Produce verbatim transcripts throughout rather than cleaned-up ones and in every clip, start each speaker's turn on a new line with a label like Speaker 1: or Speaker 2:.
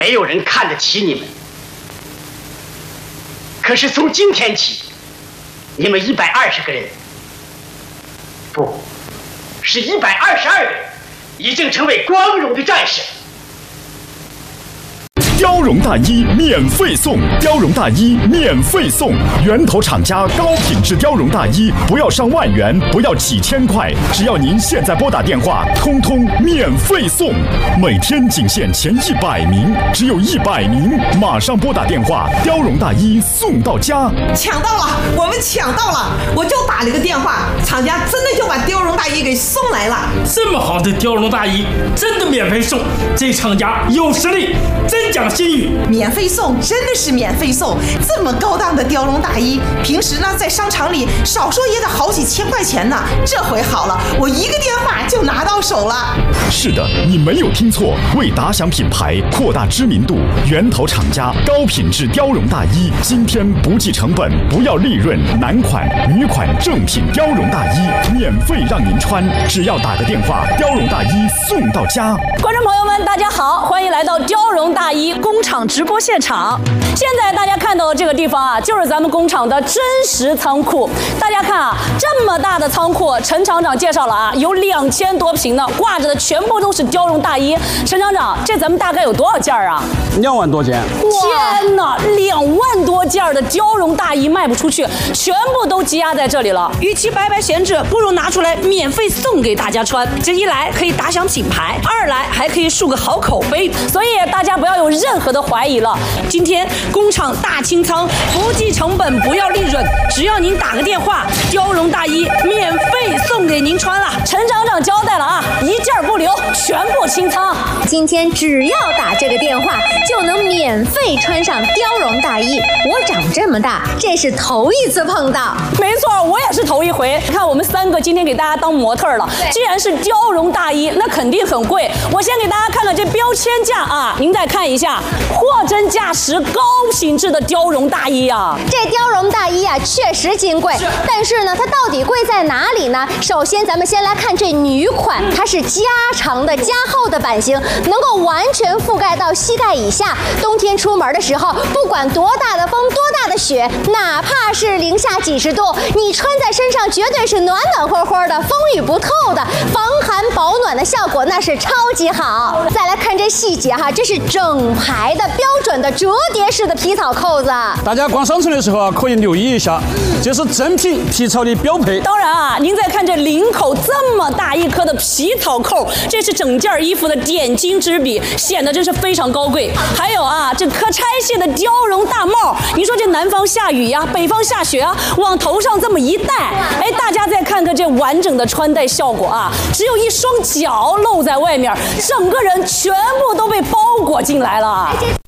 Speaker 1: 没有人看得起你们。可是从今天起，你们一百二十个人，不，是一百二十二人，已经成为光荣的战士。
Speaker 2: 貂绒大衣免费送，貂绒大衣免费送，源头厂家高品质貂绒大衣，不要上万元，不要几千块，只要您现在拨打电话，通通免费送。每天仅限前一百名，只有一百名，马上拨打电话，貂绒大衣送到家。
Speaker 3: 抢到了，我们抢到了！我就打了个电话，厂家真的就把貂绒大衣给送来了。
Speaker 4: 这么好的貂绒大衣，真的免费送，这厂家有实力，真讲信誉。
Speaker 3: 免费送，真的是免费送！这么高档的貂绒大衣，平时呢在商场里少说也得好几千块钱呢。这回好了，我一个电话就拿到手了。
Speaker 2: 是的，你没有听错，为打响品牌，扩大知名度，源头厂家高品质貂绒大衣，今天不计成本，不要利润，男款、女款正品貂绒大衣免费让您穿，只要打个电话，貂绒大衣送到家。
Speaker 5: 观众朋友们，大家好，欢迎来到貂绒大衣工厂直播现场。现在大家看到的这个地方啊，就是咱们工厂的真实仓库。大家看啊，这么大的仓库，陈厂长介绍了啊，有两千多平呢，挂着的全部都是貂绒大衣。陈厂长，这咱们大概有多少件啊？
Speaker 6: 两万多件。
Speaker 5: 天哪，两万多件的貂绒大衣卖不出去，全部都积压在这里了。与其白白闲置，不如拿出来免费送给大家穿。这一来可以打响品牌，二来还可以树个好口碑。所以大家不要有任何的怀疑了。今天工厂大清仓，不计成本，不要利润，只要您打个电话，貂绒大衣免费送给您穿了。陈厂长交代了啊，一件不留，全部清仓。
Speaker 7: 今天只要打这个电话，就能免费穿上貂绒大衣。我长这么大，这是头一次碰到。
Speaker 5: 没错，我也是头一回。看我们三个今天给大家当模特了，既然是貂绒大衣，那肯定很贵。我先给大家看看这标签价啊，您再看一下，货真价实、高品质的貂绒大衣啊。
Speaker 7: 这貂绒大衣啊，确实金贵，但是呢，它到底贵在哪里呢？首先，咱们先来看这女款，它是加长的、加厚的版型，能够完全覆盖到膝盖以下。冬天出门的时候，不管多大的风、多大的雪，哪怕是零下几十度，你穿在身上绝对是暖暖和和的，风雨不透的，防寒保暖的效果那是超级好。再来看这细节哈，这是整排的标准的折叠式的皮草扣子。
Speaker 6: 大家逛商城的时候啊，可以留意一下，这是正品皮草的标配。
Speaker 5: 当然啊，您再看这领口这么大一颗的皮草扣，这是整件衣服的点睛之笔，显得真是非常高贵。还有啊，这可拆卸的貂绒大帽，你说这南方下雨呀、北方下雪啊，往头上这么一戴，哎，大家再看看这完整的穿戴效果啊，只有一双脚露在外面，整个人全部都被包裹进来了。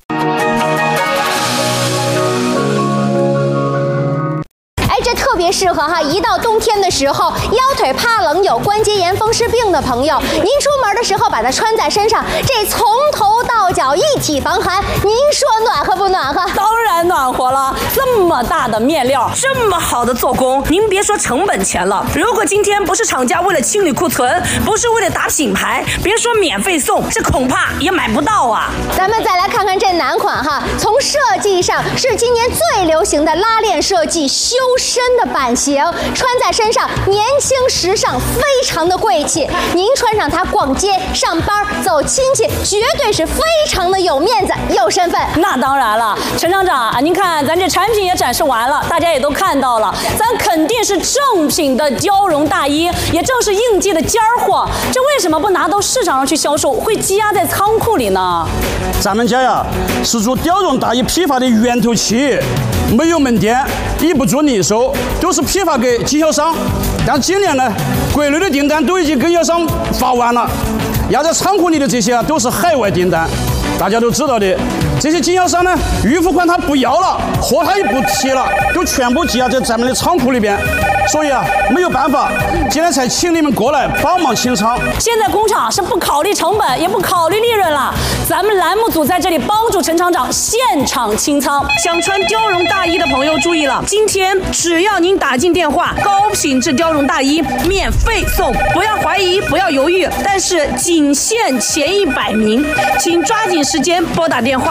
Speaker 7: 特别适合哈，一到冬天的时候，腰腿怕冷、有关节炎、风湿病的朋友，您出门的时候把它穿在身上，这从头到脚一体防寒，您说暖和不暖和？
Speaker 5: 当然暖和了，这么大的面料，这么好的做工，您别说成本钱了，如果今天不是厂家为了清理库存，不是为了打品牌，别说免费送，这恐怕也买不到啊。
Speaker 7: 咱们再来看看这男款哈，从设计上是今年最流行的拉链设计，修身的版型，穿在身上年轻时尚，非常的贵气。您穿上它逛街、上班、走亲戚，绝对是非常的有面子、有身份。
Speaker 5: 那当然了，陈厂长啊，您看咱这产品也展示完了，大家也都看到了，咱肯定是正品的貂绒大衣，也正是应季的尖儿货。这为什么不拿到市场上去销售，会积压在仓库里呢？
Speaker 6: 咱们家呀是做貂绒大衣批发的源头企业，没有门店，也不做零售，都是批发给经销商。但今年呢，国内的订单都已经跟经销商发完了，压在仓库里的这些啊都是海外订单。大家都知道的，这些经销商呢，预付款他不要了，货他也不提了，都全部积压在咱们的仓库里边。所以啊，没有办法，今天才请你们过来帮忙清仓。
Speaker 5: 现在工厂是不考虑成本，也不考虑利润了。咱们栏目组在这里帮助陈厂长现场清仓。想穿貂绒大衣的朋友注意了，今天只要您打进电话，高品质貂绒大衣免费送，不要怀疑，不要犹豫。但是仅限前一百名，请抓紧时间拨打电话。